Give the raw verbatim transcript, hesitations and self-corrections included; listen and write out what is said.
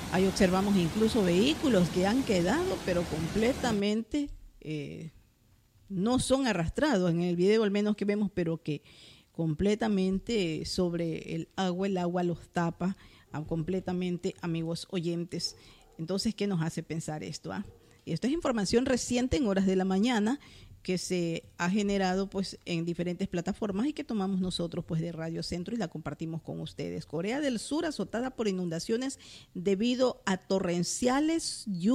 Ahí observamos incluso vehículos que han quedado, pero completamente eh, no son arrastrados en el video, al menos que vemos, pero que completamente sobre el agua, el agua los tapa ah, completamente, amigos oyentes. Entonces, ¿qué nos hace pensar esto? Ah? Esto es información reciente en horas de la mañana que se ha generado pues en diferentes plataformas y que tomamos nosotros pues de Radio Centro y la compartimos con ustedes. Corea del Sur azotada por inundaciones debido a torrenciales lluvias